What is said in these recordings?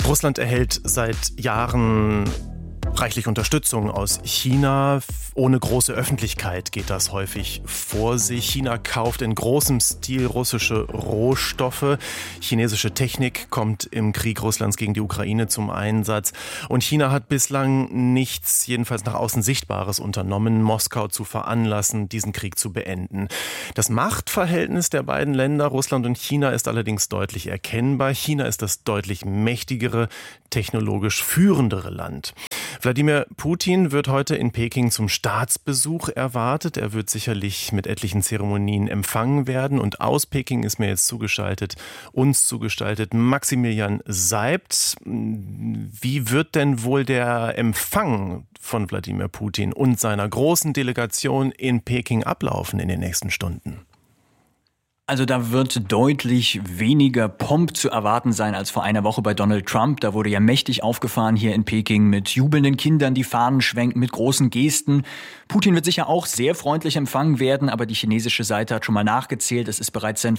Russland erhält seit Jahren reichlich Unterstützung aus China. Ohne große Öffentlichkeit geht das häufig vor sich. China kauft in großem Stil russische Rohstoffe. Chinesische Technik kommt im Krieg Russlands gegen die Ukraine zum Einsatz. Und China hat bislang nichts, jedenfalls nach außen Sichtbares, unternommen, Moskau zu veranlassen, diesen Krieg zu beenden. Das Machtverhältnis der beiden Länder, Russland und China, ist allerdings deutlich erkennbar. China ist das deutlich mächtigere, technologisch führendere Land. Wladimir Putin wird heute in Peking zum Staatsbesuch erwartet. Er wird sicherlich mit etlichen Zeremonien empfangen werden. Und aus Peking ist mir jetzt uns zugeschaltet, Maximilian Seibt. Wie wird denn wohl der Empfang von Wladimir Putin und seiner großen Delegation in Peking ablaufen in den nächsten Stunden? Also da wird deutlich weniger Pomp zu erwarten sein als vor einer Woche bei Donald Trump. Da wurde ja mächtig aufgefahren hier in Peking mit jubelnden Kindern, die Fahnen schwenken, mit großen Gesten. Putin wird sicher auch sehr freundlich empfangen werden, aber die chinesische Seite hat schon mal nachgezählt. Es ist bereits sein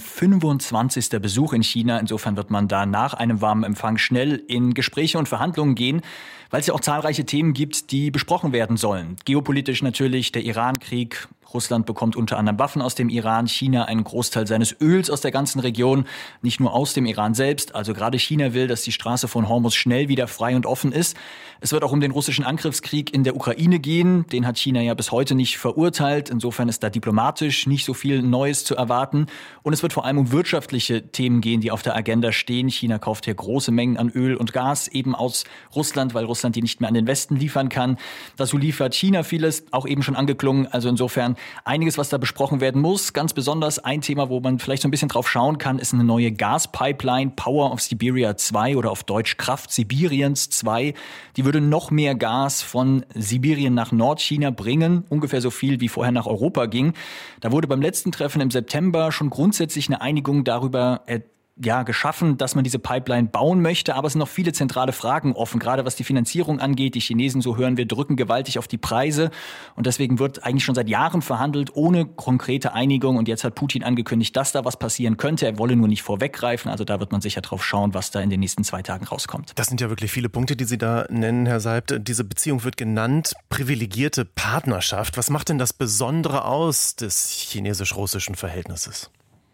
25. Besuch in China. Insofern wird man da nach einem warmen Empfang schnell in Gespräche und Verhandlungen gehen, weil es ja auch zahlreiche Themen gibt, die besprochen werden sollen. Geopolitisch natürlich der Iran-Krieg. Russland bekommt unter anderem Waffen aus dem Iran, China einen Großteil seines Öls aus der ganzen Region, nicht nur aus dem Iran selbst. Also gerade China will, dass die Straße von Hormuz schnell wieder frei und offen ist. Es wird auch um den russischen Angriffskrieg in der Ukraine gehen. Den hat China ja bis heute nicht verurteilt. Insofern ist da diplomatisch nicht so viel Neues zu erwarten. Und es wird vor allem um wirtschaftliche Themen gehen, die auf der Agenda stehen. China kauft hier große Mengen an Öl und Gas, eben aus Russland, weil Russland die nicht mehr an den Westen liefern kann. Dazu liefert China vieles, auch eben schon angeklungen. Also insofern einiges, was da besprochen werden muss. Ganz besonders ein Thema, wo man vielleicht so ein bisschen drauf schauen kann, ist eine neue Gaspipeline, Power of Siberia 2 oder auf Deutsch Kraft Sibiriens 2. Die würde noch mehr Gas von Sibirien nach Nordchina bringen, ungefähr so viel wie vorher nach Europa ging. Da wurde beim letzten Treffen im September schon grundsätzlich eine Einigung darüber geschaffen, dass man diese Pipeline bauen möchte, aber es sind noch viele zentrale Fragen offen, gerade was die Finanzierung angeht. Die Chinesen, so hören wir, drücken gewaltig auf die Preise und deswegen wird eigentlich schon seit Jahren verhandelt, ohne konkrete Einigung und jetzt hat Putin angekündigt, dass da was passieren könnte. Er wolle nur nicht vorweggreifen, also da wird man sicher drauf schauen, was da in den nächsten 2 Tagen rauskommt. Das sind ja wirklich viele Punkte, die Sie da nennen, Herr Seibt. Diese Beziehung wird genannt, privilegierte Partnerschaft. Was macht denn das Besondere aus des chinesisch-russischen Verhältnisses?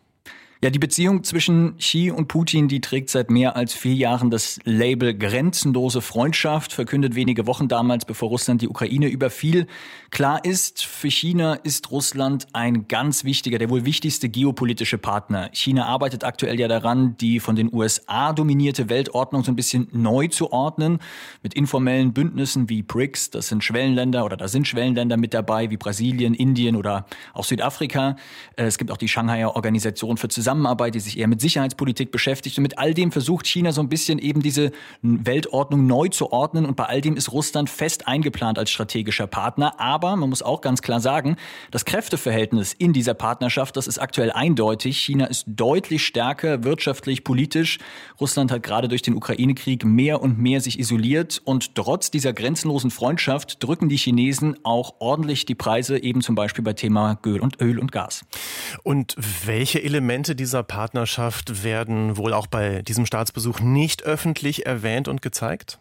Ja, die Beziehung zwischen Xi und Putin, die trägt seit mehr als 4 Jahren das Label grenzenlose Freundschaft, verkündet wenige Wochen damals, bevor Russland die Ukraine überfiel. Klar ist, für China ist Russland ein ganz wichtiger, der wohl wichtigste geopolitische Partner. China arbeitet aktuell ja daran, die von den USA dominierte Weltordnung so ein bisschen neu zu ordnen, mit informellen Bündnissen wie BRICS, da sind Schwellenländer mit dabei, wie Brasilien, Indien oder auch Südafrika. Es gibt auch die Shanghaier Organisation für Zusammenarbeit, die sich eher mit Sicherheitspolitik beschäftigt. Und mit all dem versucht China so ein bisschen eben diese Weltordnung neu zu ordnen. Und bei all dem ist Russland fest eingeplant als strategischer Partner. Aber man muss auch ganz klar sagen, das Kräfteverhältnis in dieser Partnerschaft, das ist aktuell eindeutig. China ist deutlich stärker wirtschaftlich, politisch. Russland hat gerade durch den Ukraine-Krieg mehr und mehr sich isoliert. Und trotz dieser grenzenlosen Freundschaft drücken die Chinesen auch ordentlich die Preise, eben zum Beispiel bei Thema Öl und Gas. Und welche Elemente dieser Partnerschaft werden wohl auch bei diesem Staatsbesuch nicht öffentlich erwähnt und gezeigt?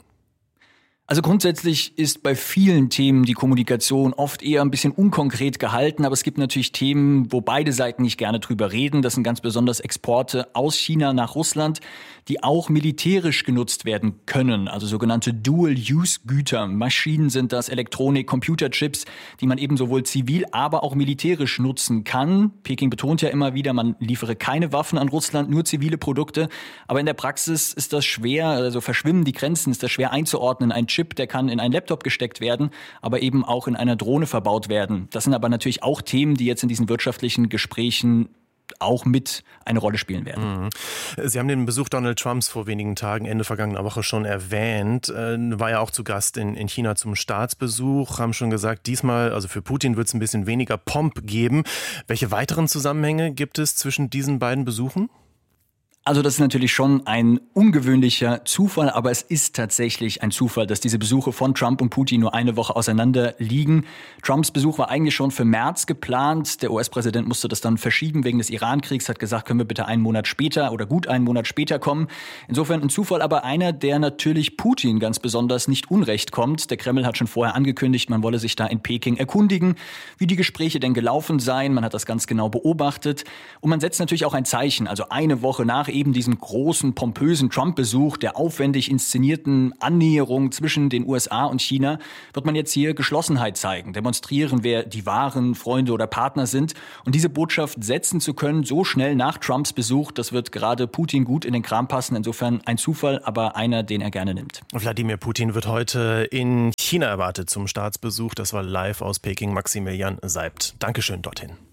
Also grundsätzlich ist bei vielen Themen die Kommunikation oft eher ein bisschen unkonkret gehalten, aber es gibt natürlich Themen, wo beide Seiten nicht gerne drüber reden. Das sind ganz besonders Exporte aus China nach Russland, die auch militärisch genutzt werden können, also sogenannte Dual-Use-Güter. Maschinen sind das, Elektronik, Computerchips, die man eben sowohl zivil, aber auch militärisch nutzen kann. Peking betont ja immer wieder, man liefere keine Waffen an Russland, nur zivile Produkte. Aber in der Praxis ist das schwer, also verschwimmen die Grenzen, ist das schwer einzuordnen. Ein Chip, der kann in einen Laptop gesteckt werden, aber eben auch in einer Drohne verbaut werden. Das sind aber natürlich auch Themen, die jetzt in diesen wirtschaftlichen Gesprächen auch mit eine Rolle spielen werden. Sie haben den Besuch Donald Trumps vor wenigen Tagen, Ende vergangener Woche schon erwähnt. War ja auch zu Gast in China zum Staatsbesuch. Haben schon gesagt, diesmal, also für Putin wird es ein bisschen weniger Pomp geben. Welche weiteren Zusammenhänge gibt es zwischen diesen beiden Besuchen? Also das ist natürlich schon ein ungewöhnlicher Zufall, aber es ist tatsächlich ein Zufall, dass diese Besuche von Trump und Putin nur eine Woche auseinander liegen. Trumps Besuch war eigentlich schon für März geplant. Der US-Präsident musste das dann verschieben wegen des Iran-Kriegs, hat gesagt, können wir bitte einen Monat später oder gut einen Monat später kommen. Insofern ein Zufall, aber einer, der natürlich Putin ganz besonders nicht unrecht kommt. Der Kreml hat schon vorher angekündigt, man wolle sich da in Peking erkundigen, wie die Gespräche denn gelaufen seien. Man hat das ganz genau beobachtet und man setzt natürlich auch ein Zeichen, also eine Woche nach eben diesem großen, pompösen Trump-Besuch, der aufwendig inszenierten Annäherung zwischen den USA und China, wird man jetzt hier Geschlossenheit zeigen, demonstrieren, wer die wahren Freunde oder Partner sind. Und diese Botschaft setzen zu können, so schnell nach Trumps Besuch, das wird gerade Putin gut in den Kram passen. Insofern ein Zufall, aber einer, den er gerne nimmt. Wladimir Putin wird heute in China erwartet zum Staatsbesuch. Das war live aus Peking Maximilian Seibt. Dankeschön dorthin.